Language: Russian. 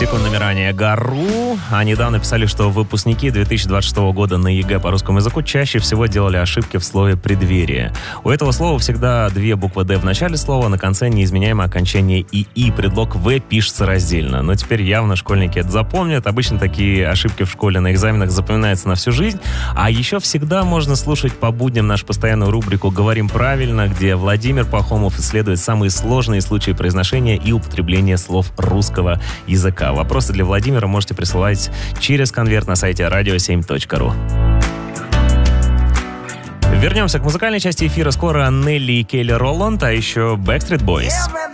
Секундами ранее ГАРУ. А недавно писали, что выпускники 2026 года на ЕГЭ по русскому языку чаще всего делали ошибки в слове «преддверие». У этого слова всегда две буквы «д» в начале слова, на конце неизменяемое окончание «ии». Предлог «в» пишется раздельно. Но теперь явно школьники это запомнят. Обычно такие ошибки в школе на экзаменах запоминаются на всю жизнь. А еще всегда можно слушать по будням нашу постоянную рубрику «Говорим правильно», где Владимир Пахомов исследует самые сложные случаи произношения и употребления слов русского языка. Вопросы для Владимира можете присылать через конверт на сайте radio7.ru. Вернемся к музыкальной части эфира. Скоро Нелли и Келли Роланд, а еще Backstreet Boys.